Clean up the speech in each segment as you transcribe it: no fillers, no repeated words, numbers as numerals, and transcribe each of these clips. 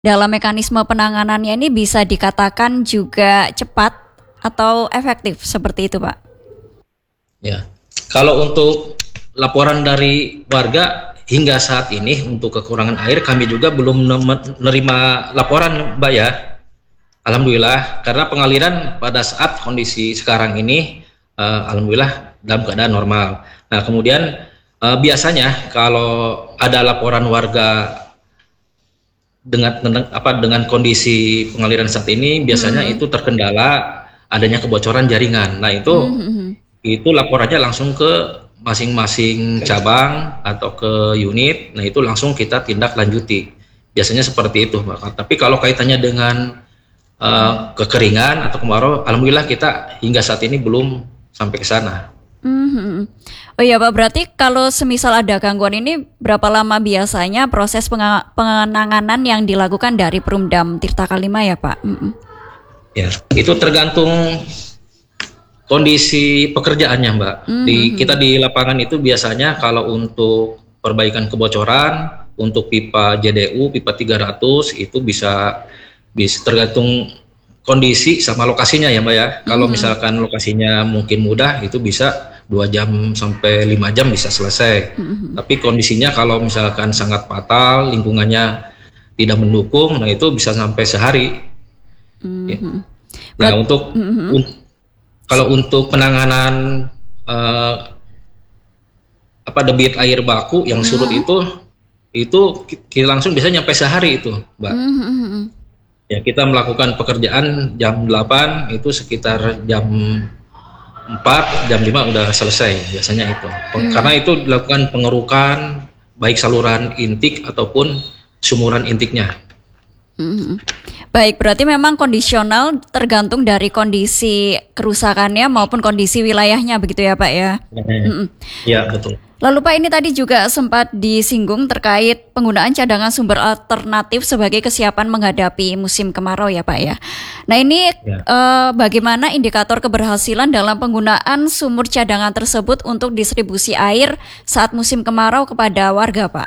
dalam mekanisme penanganannya ini bisa dikatakan juga cepat atau efektif seperti itu, Pak? Ya, kalau untuk laporan dari warga hingga saat ini untuk kekurangan air kami juga belum menerima laporan, Mbak ya. Alhamdulillah, karena pengaliran pada saat kondisi sekarang ini, alhamdulillah dalam keadaan normal. Nah, kemudian biasanya kalau ada laporan warga dengan kondisi pengaliran saat ini, biasanya itu terkendala adanya kebocoran jaringan. Nah, itu laporannya langsung ke masing-masing cabang atau ke unit. Nah, itu langsung kita tindak lanjuti. Biasanya seperti itu, Mbak. Tapi kalau kaitannya dengan kekeringan atau kemarau, alhamdulillah kita hingga saat ini belum sampai ke sana. Oh iya Pak, berarti kalau semisal ada gangguan ini, berapa lama biasanya proses penanganan yang dilakukan dari Perumdam Tirta Kalima ya Pak? Ya, itu tergantung kondisi pekerjaannya, Mbak. Kita di lapangan itu biasanya kalau untuk perbaikan kebocoran, untuk pipa JDU, pipa 300 itu bisa tergantung kondisi sama lokasinya ya, Mbak ya. Kalau misalkan lokasinya mungkin mudah, itu bisa 2 jam sampai 5 jam bisa selesai. Tapi kondisinya kalau misalkan sangat fatal, lingkungannya tidak mendukung, nah itu bisa sampai sehari. Ya. Nah, kalau untuk penanganan debit air baku yang surut itu langsung bisa nyampe sehari itu, Mbak. Ya, kita melakukan pekerjaan jam 8 itu sekitar jam 4, jam 5 udah selesai biasanya itu. Karena itu dilakukan pengerukan baik saluran intik ataupun sumuran intiknya. Baik, berarti memang kondisional tergantung dari kondisi kerusakannya maupun kondisi wilayahnya begitu ya Pak ya? Ya, betul. Lalu Pak, ini tadi juga sempat disinggung terkait penggunaan cadangan sumber alternatif sebagai kesiapan menghadapi musim kemarau ya Pak ya. Nah ini bagaimana indikator keberhasilan dalam penggunaan sumur cadangan tersebut untuk distribusi air saat musim kemarau kepada warga Pak?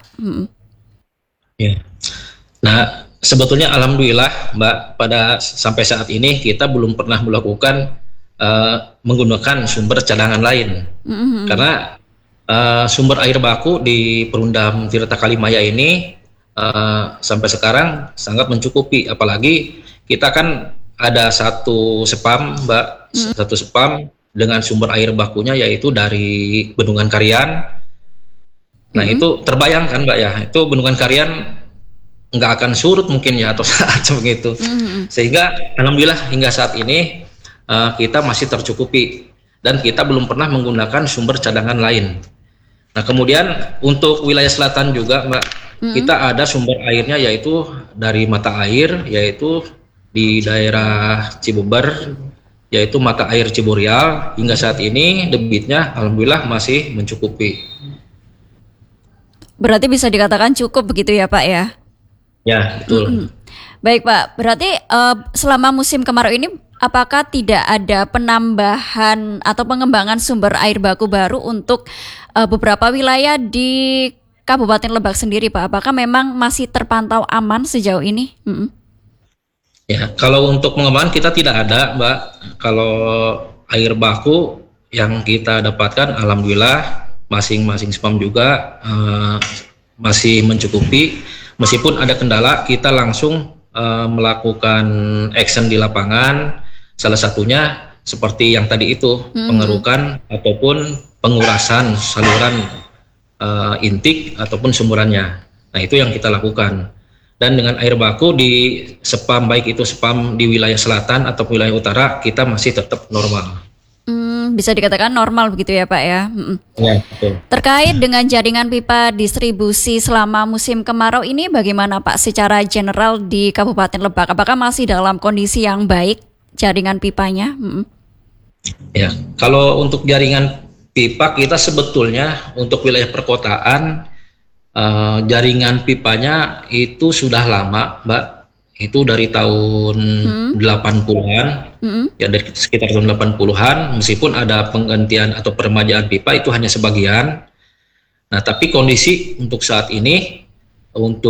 Ya. Nah, sebetulnya alhamdulillah Mbak, pada sampai saat ini kita belum pernah melakukan menggunakan sumber cadangan lain. Karena sumber air baku di Perumdam Tirta Kalimaya ini sampai sekarang sangat mencukupi, apalagi kita kan ada satu spam, Mbak, satu spam dengan sumber air bakunya yaitu dari Bendungan Karian. Nah, itu terbayangkan Mbak ya, itu Bendungan Karian nggak akan surut mungkin ya atau saat begitu. Sehingga alhamdulillah hingga saat ini kita masih tercukupi dan kita belum pernah menggunakan sumber cadangan lain. Nah, kemudian untuk wilayah selatan juga, Mbak, kita ada sumber airnya yaitu dari mata air, yaitu di daerah Cibeber, yaitu mata air Ciburial. Hingga saat ini debitnya alhamdulillah masih mencukupi. Berarti bisa dikatakan cukup begitu ya Pak ya? Ya, betul. Baik Pak, berarti selama musim kemarau ini apakah tidak ada penambahan atau pengembangan sumber air baku baru untuk beberapa wilayah di Kabupaten Lebak sendiri Pak? Apakah memang masih terpantau aman sejauh ini? Ya, kalau untuk pengembangan kita tidak ada, Mbak. Kalau air baku yang kita dapatkan alhamdulillah masing-masing spam juga masih mencukupi. Meskipun ada kendala, kita langsung melakukan action di lapangan. Salah satunya seperti yang tadi itu, pengerukan ataupun pengurasan saluran intik ataupun sumurannya. Nah, itu yang kita lakukan. Dan dengan air baku di spam, baik itu spam di wilayah selatan atau wilayah utara, kita masih tetap normal. Bisa dikatakan normal begitu ya Pak ya? Ya, betul. Terkait dengan jaringan pipa distribusi selama musim kemarau ini bagaimana Pak secara general di Kabupaten Lebak? Apakah masih dalam kondisi yang baik jaringan pipanya? Ya, kalau untuk jaringan pipa kita sebetulnya untuk wilayah perkotaan jaringan pipanya itu sudah lama, Mbak. Itu dari tahun 80-an, ya dari sekitar tahun 80-an, meskipun ada penggantian atau peremajaan pipa itu hanya sebagian. Nah, tapi kondisi untuk saat ini, untuk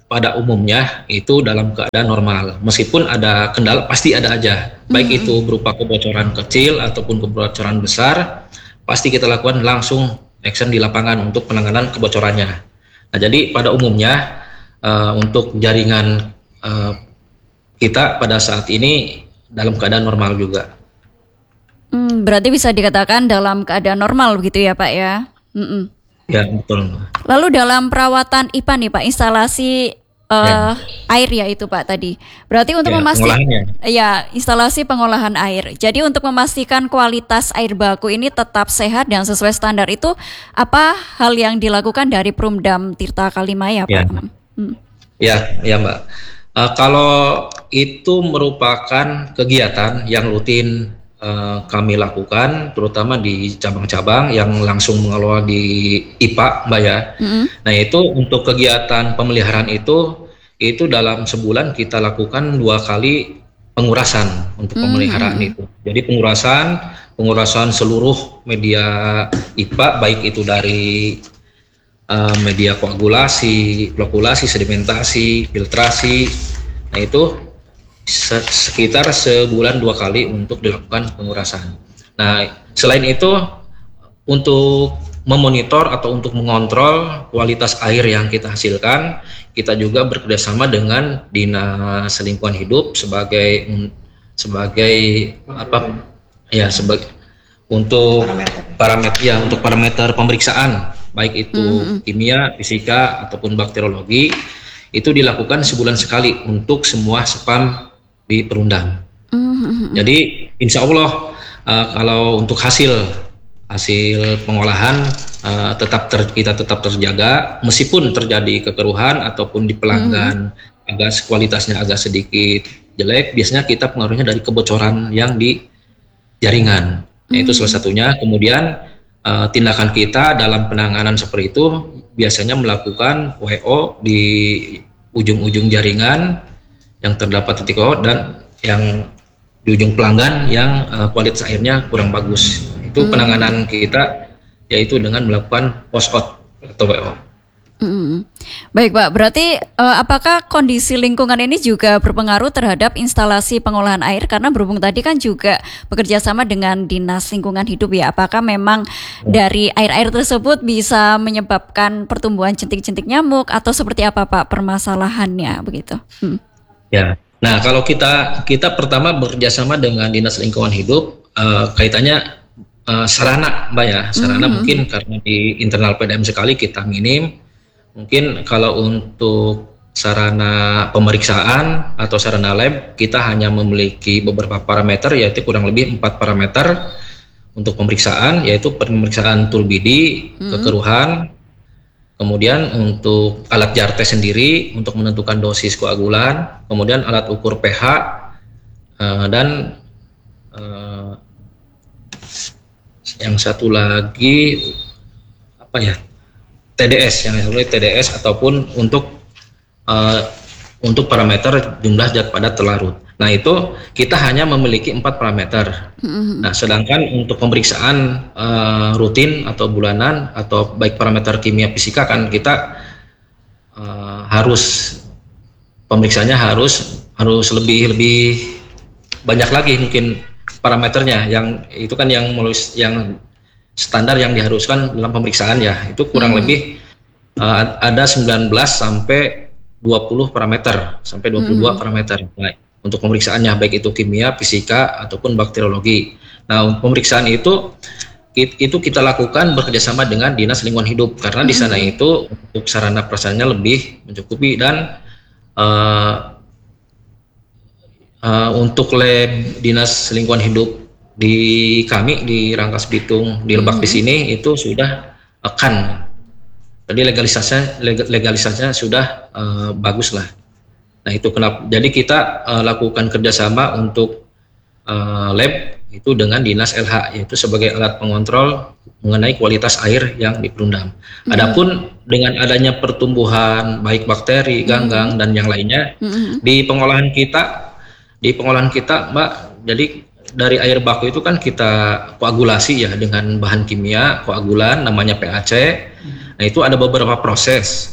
pada umumnya itu dalam keadaan normal. Meskipun ada kendala, pasti ada aja. Baik itu berupa kebocoran kecil ataupun kebocoran besar, pasti kita lakukan langsung action di lapangan untuk penanganan kebocorannya. Nah, jadi pada umumnya untuk jaringan kita pada saat ini dalam keadaan normal juga. Berarti bisa dikatakan dalam keadaan normal begitu ya Pak ya? Ya, betul. Lalu dalam perawatan IPA nih Pak, instalasi air ya itu Pak tadi. Berarti untuk memastikan instalasi pengolahan air. Jadi untuk memastikan kualitas air baku ini tetap sehat dan sesuai standar itu apa hal yang dilakukan dari Perumdam Tirta Kalimaya Pak? Ya Mbak. Kalau itu merupakan kegiatan yang rutin kami lakukan, terutama di cabang-cabang yang langsung mengelola di IPA, Mbak ya. Nah itu untuk kegiatan pemeliharaan itu dalam sebulan kita lakukan 2 kali pengurasan untuk pemeliharaan itu. Jadi pengurasan seluruh media IPA, baik itu dari media koagulasi, flokulasi, sedimentasi, filtrasi. Nah itu sekitar sebulan 2 kali untuk dilakukan pengurasan. Nah, selain itu untuk memonitor atau untuk mengontrol kualitas air yang kita hasilkan, kita juga bekerjasama dengan Dinas Lingkungan Hidup sebagai untuk parameter pemeriksaan, baik itu kimia, fisika ataupun bakteriologi, itu dilakukan sebulan sekali untuk semua spam di Perumdam. Jadi insya Allah kalau untuk hasil pengolahan kita tetap terjaga meskipun terjadi kekeruhan ataupun di pelanggan kualitasnya agak sedikit jelek, biasanya kita pengaruhnya dari kebocoran yang di jaringan. Itu salah satunya. Kemudian tindakan kita dalam penanganan seperti itu biasanya melakukan WO di ujung-ujung jaringan yang terdapat titik O dan yang di ujung pelanggan yang kualitas airnya kurang bagus. Itu penanganan kita yaitu dengan melakukan post out atau WO. Baik Pak, berarti apakah kondisi lingkungan ini juga berpengaruh terhadap instalasi pengolahan air? Karena berhubung tadi kan juga bekerja sama dengan Dinas Lingkungan Hidup ya. Apakah memang dari air-air tersebut bisa menyebabkan pertumbuhan jentik-jentik nyamuk atau seperti apa Pak permasalahannya begitu? Ya, nah kalau kita pertama bekerjasama dengan Dinas Lingkungan Hidup, kaitannya sarana, Mbak ya, sarana mungkin karena di internal PDM sekali kita minim, mungkin kalau untuk sarana pemeriksaan atau sarana lab kita hanya memiliki beberapa parameter, yaitu kurang lebih 4 parameter untuk pemeriksaan, yaitu pemeriksaan turbidi, kekeruhan. Kemudian untuk alat Jarte sendiri untuk menentukan dosis koagulan, kemudian alat ukur pH, dan yang satu lagi TDS ataupun untuk parameter jumlah zat padat terlarut. Nah itu kita hanya memiliki 4 parameter. Nah sedangkan untuk pemeriksaan rutin atau bulanan atau baik parameter kimia fisika kan kita pemeriksaannya harus lebih banyak lagi mungkin parameternya, yang itu kan yang standar yang diharuskan dalam pemeriksaan ya, itu kurang lebih ada 19 sampai 20 parameter sampai 22 parameter. Nah, untuk pemeriksaannya baik itu kimia, fisika ataupun bakteriologi. Nah, pemeriksaan itu kita lakukan bekerjasama dengan Dinas Lingkungan Hidup karena di sana itu untuk sarana prasarannya lebih mencukupi, dan untuk lab Dinas Lingkungan Hidup di kami di Rangkas Bitung di Lebak di sini itu sudah akan, jadi legalisasinya sudah bagus lah. Nah itu kenapa jadi kita lakukan kerjasama untuk lab itu dengan Dinas LH, yaitu sebagai alat pengontrol mengenai kualitas air yang di Perumdam. Adapun dengan adanya pertumbuhan baik bakteri, ganggang dan yang lainnya di pengolahan kita Mbak, jadi dari air baku itu kan kita koagulasi ya dengan bahan kimia koagulan namanya PAC. Nah itu ada beberapa proses.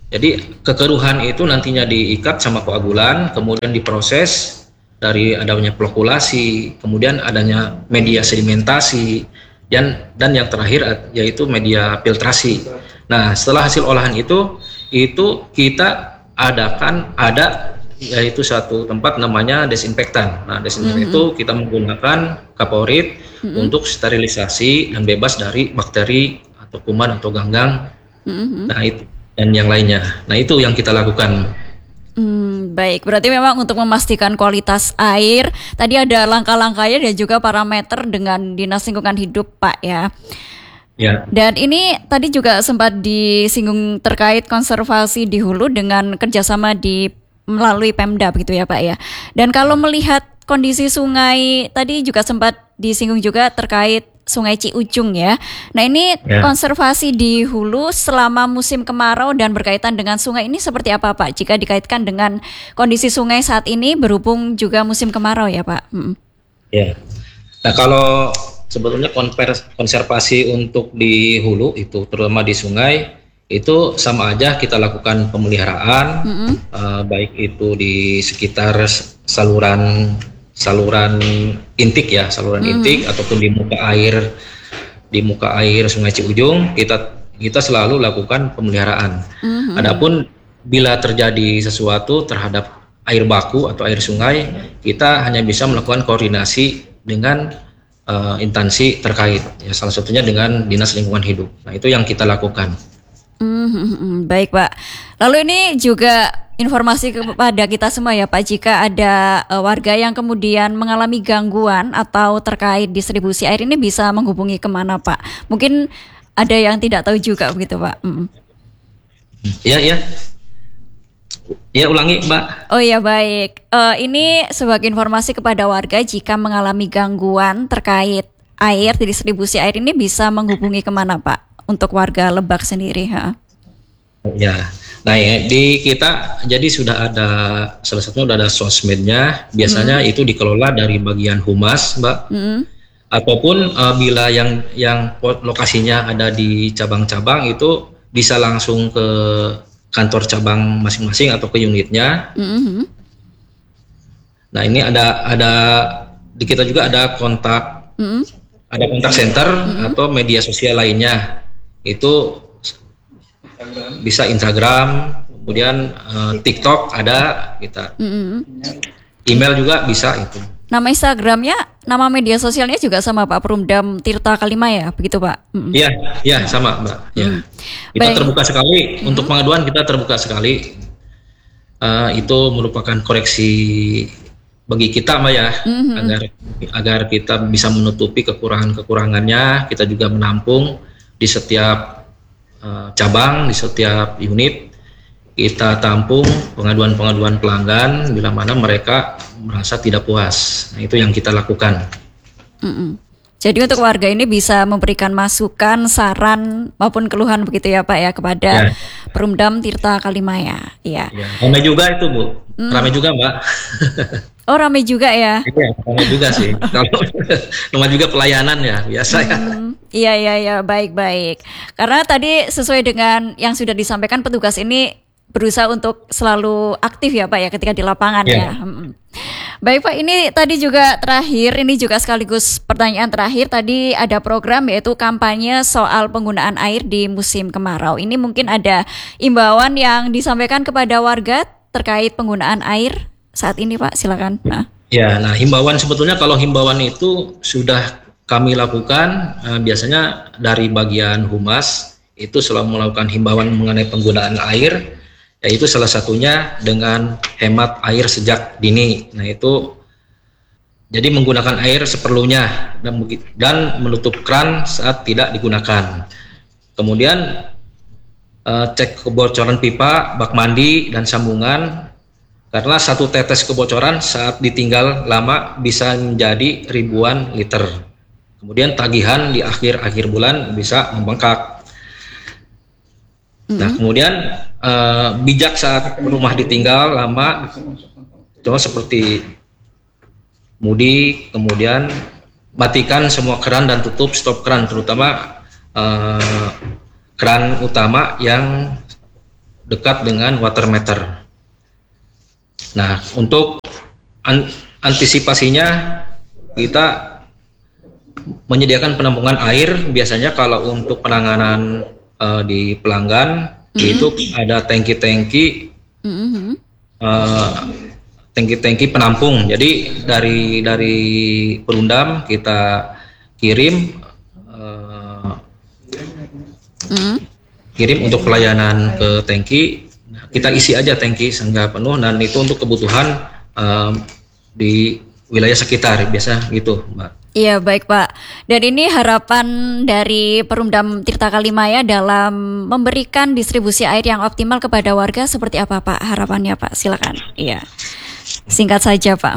Jadi kekeruhan itu nantinya diikat sama koagulan, kemudian diproses dari adanya flokulasi, kemudian adanya media sedimentasi, dan yang terakhir yaitu media filtrasi. Nah, setelah hasil olahan itu kita ada yaitu satu tempat namanya desinfektan. Nah, desinfektan itu kita menggunakan kaporit untuk sterilisasi dan bebas dari bakteri atau kuman atau ganggang. Nah, itu dan yang lainnya. Nah, itu yang kita lakukan. Baik, berarti memang untuk memastikan kualitas air, tadi ada langkah-langkahnya dan juga parameter dengan Dinas Lingkungan Hidup, Pak, ya. Ya. Dan ini tadi juga sempat disinggung terkait konservasi di hulu dengan kerjasama melalui Pemda, begitu ya, Pak, ya. Dan kalau melihat kondisi sungai, tadi juga sempat disinggung juga terkait Sungai Ciujung ya. Nah, ini konservasi di hulu selama musim kemarau dan berkaitan dengan sungai ini seperti apa, Pak? Jika dikaitkan dengan kondisi sungai saat ini berhubung juga musim kemarau ya, Pak? Ya. Nah, kalau sebetulnya konservasi untuk di hulu itu terutama di sungai itu sama aja kita lakukan pemeliharaan, baik itu di sekitar saluran intik ya, intik ataupun di muka air Sungai Ciujung kita selalu lakukan pemeliharaan. Adapun bila terjadi sesuatu terhadap air baku atau air sungai, kita hanya bisa melakukan koordinasi dengan instansi terkait ya, salah satunya dengan Dinas Lingkungan Hidup. Nah, itu yang kita lakukan. Baik, Pak. Lalu ini juga informasi kepada kita semua ya, Pak, jika ada warga yang kemudian mengalami gangguan atau terkait distribusi air ini bisa menghubungi kemana, Pak? Mungkin ada yang tidak tahu juga begitu, Pak. Ya, ulangi, Mbak. Oh ya, baik. Ini sebagai informasi kepada warga jika mengalami gangguan terkait air, distribusi air ini bisa menghubungi kemana, Pak? Untuk warga Lebak sendiri, Ya, nah ya, di kita jadi sudah ada salah satunya sudah ada sosmednya. Biasanya itu dikelola dari bagian humas, Mbak. Ataupun bila yang lokasinya ada di cabang-cabang itu bisa langsung ke kantor cabang masing-masing atau ke unitnya. Nah, ini ada di kita juga ada kontak center atau media sosial lainnya. Itu bisa Instagram, kemudian TikTok ada kita. Email juga bisa itu. Nama Instagramnya, nama media sosialnya juga sama, Pak, Perumdam Tirta Kalima ya, begitu, Pak? Iya, sama, Mbak. Ya. Kita terbuka sekali untuk pengaduan, kita terbuka sekali. Itu merupakan koreksi bagi kita, Mbak ya, agar kita bisa menutupi kekurangannya. Kita juga menampung di setiap cabang, di setiap unit kita tampung pengaduan pelanggan bila mana mereka merasa tidak puas. Nah, itu yang kita lakukan. Jadi untuk warga ini bisa memberikan masukan, saran maupun keluhan begitu ya, Pak ya, kepada Perumdam Tirta Kalimaya. Iya. Ramai juga itu, Bu. Ramai juga, Mbak. Oh, ramai juga ya? Iya, ramai juga sih. Kalau ramai juga pelayanan ya, biasa ya. Iya, baik. Karena tadi sesuai dengan yang sudah disampaikan, petugas ini berusaha untuk selalu aktif ya, Pak ya, ketika di lapangan ya. Baik, Pak, ini tadi juga terakhir, ini juga sekaligus pertanyaan terakhir. Tadi ada program yaitu kampanye soal penggunaan air di musim kemarau. Ini mungkin ada imbauan yang disampaikan kepada warga terkait penggunaan air saat ini, Pak, silakan. Nah, himbauan sebetulnya kalau himbauan itu sudah kami lakukan, biasanya dari bagian humas itu selalu melakukan himbauan mengenai penggunaan air, yaitu salah satunya dengan hemat air sejak dini. Nah, itu jadi menggunakan air seperlunya dan menutup keran saat tidak digunakan. Kemudian cek kebocoran pipa, bak mandi, dan sambungan. Karena satu tetes kebocoran saat ditinggal lama bisa menjadi ribuan liter. Kemudian tagihan di akhir bulan bisa membengkak. Nah, kemudian bijak saat rumah ditinggal lama, contoh seperti mudik, kemudian matikan semua keran dan tutup stop keran, terutama keran utama yang dekat dengan water meter. Nah, untuk antisipasinya kita menyediakan penampungan air. Biasanya kalau untuk penanganan di pelanggan itu ada tangki-tangki tangki penampung. Jadi dari Perumdam kita kirim untuk pelayanan ke tangki. Kita isi aja tangki sehingga penuh, dan itu untuk kebutuhan di wilayah sekitar biasa gitu, Mbak. Iya, baik Pak. Dan ini harapan dari Perumdam Tirta Kalimaya dalam memberikan distribusi air yang optimal kepada warga seperti apa Pak? Harapannya Pak, silakan. Iya, singkat saja Pak.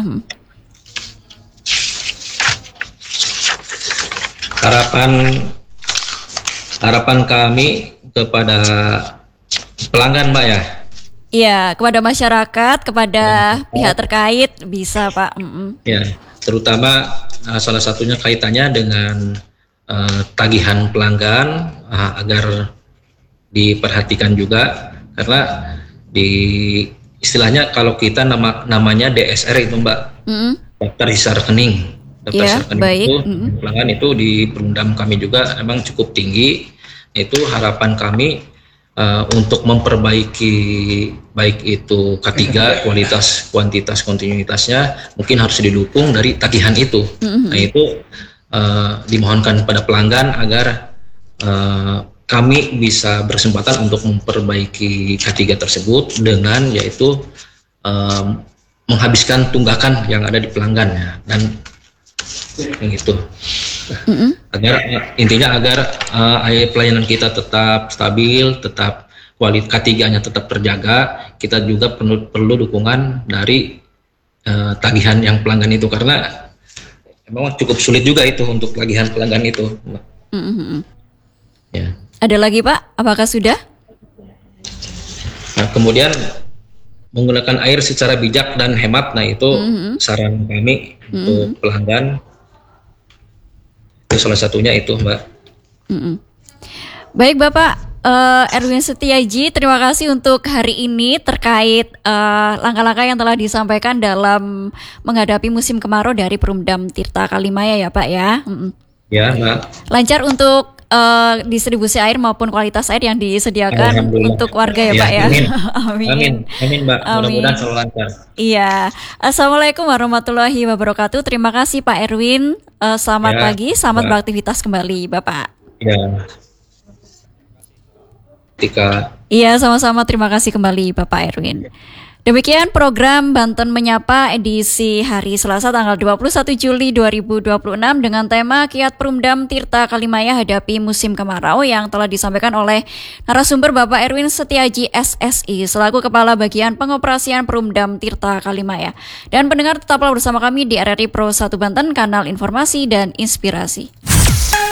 Harapan kami kepada pelanggan, Mbak ya. Iya, kepada masyarakat, kepada pihak terkait bisa Pak. Ya, terutama salah satunya kaitannya dengan tagihan pelanggan agar diperhatikan juga, karena istilahnya kalau kita namanya DSR itu Mbak, daftar hisar rekening. Daftar hisar rekening baik. Itu pelanggan itu di Perumdam kami juga memang cukup tinggi. Itu harapan kami untuk memperbaiki baik itu K3 kualitas, kuantitas, kontinuitasnya mungkin harus didukung dari tagihan itu. Nah itu dimohonkan kepada pelanggan agar kami bisa berkesempatan untuk memperbaiki K3 tersebut dengan yaitu menghabiskan tunggakan yang ada di pelanggan dan gitu. Agar intinya agar pelayanan kita tetap stabil, tetap kualitas K3-nya tetap terjaga. Kita juga perlu dukungan dari tagihan yang pelanggan itu, karena memang cukup sulit juga itu untuk tagihan pelanggan itu. Ya. Ada lagi Pak? Apakah sudah? Nah, kemudian menggunakan air secara bijak dan hemat. Nah itu saran kami untuk pelanggan. Salah satunya itu Mbak. Baik Bapak Erwin Setiaji, terima kasih untuk hari ini terkait langkah-langkah yang telah disampaikan dalam menghadapi musim kemarau dari Perumdam Tirta Kalimaya ya Pak ya. Ya Mbak. Lancar untuk distribusi air maupun kualitas air yang disediakan untuk warga ya Pak ya. Amin Mbak. Mudah-mudahan selalu lancar. Iya. Assalamualaikum warahmatullahi wabarakatuh. Terima kasih Pak Erwin. Selamat pagi, selamat beraktivitas kembali Bapak. Ya. Iya, sama-sama, terima kasih kembali Bapak Erwin. Demikian program Banten Menyapa edisi hari Selasa tanggal 21 Juli 2026 dengan tema Kiat Perumdam Tirta Kalimaya hadapi musim kemarau yang telah disampaikan oleh narasumber Bapak Erwin Setiaji SSI selaku Kepala Bagian Pengoperasian Perumdam Tirta Kalimaya. Dan pendengar tetaplah bersama kami di RRI Pro 1 Banten, kanal informasi dan inspirasi.